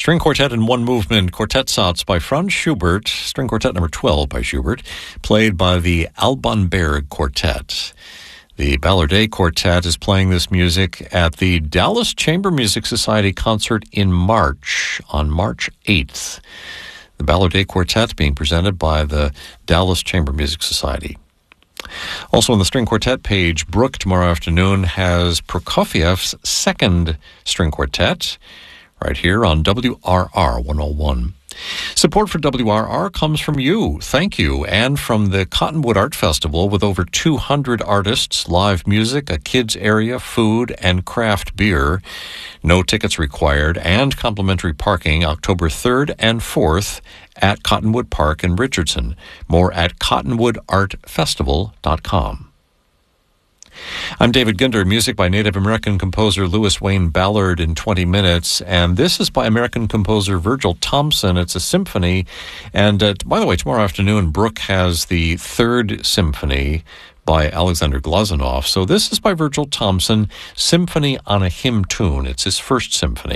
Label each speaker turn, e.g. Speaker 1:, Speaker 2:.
Speaker 1: String Quartet in One Movement, Quartet Satz by Franz Schubert, String Quartet number 12 by Schubert, played by the Alban Berg Quartet. The Ballardet Quartet is playing this music at the Dallas Chamber Music Society concert in March, on March 8th. The Ballardet Quartet being presented by the Dallas Chamber Music Society. Also on the string quartet page, Brooke tomorrow afternoon has Prokofiev's second string quartet right here on WRR 101. Support for WRR comes from you, thank you, and from the Cottonwood Art Festival with over 200 artists, live music, a kids area, food, and craft beer. No tickets required and complimentary parking October 3rd and 4th at Cottonwood Park in Richardson. More at cottonwoodartfestival.com. I'm David Ginder, music by Native American composer Louis Wayne Ballard in 20 minutes, and this is by American composer Virgil Thomson. It's a symphony, and by the way, tomorrow afternoon, Brooke has the third symphony by Alexander Glazunov. So this is by Virgil Thomson, Symphony on a Hymn Tune. It's his first symphony.